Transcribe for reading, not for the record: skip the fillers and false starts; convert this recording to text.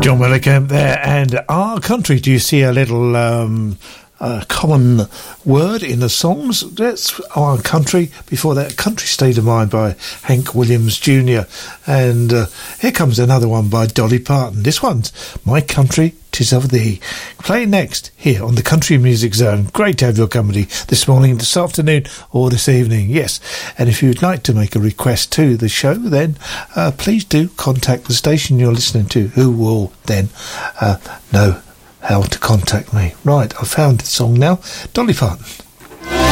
John Mellencamp there, and Our Country. Do you see a little common word in the songs? That's Our Country. Before that, Country State of Mind by Hank Williams Jr. And here comes another one by Dolly Parton. This one's My Country, 'Tis of Thee. Playing next here on the Country Music Zone. Great to have your company this morning, this afternoon, or this evening. Yes, and if you'd like to make a request to the show, then please do contact the station you're listening to, who will then know how to contact me. Right, I've found the song now. Dolly Parton.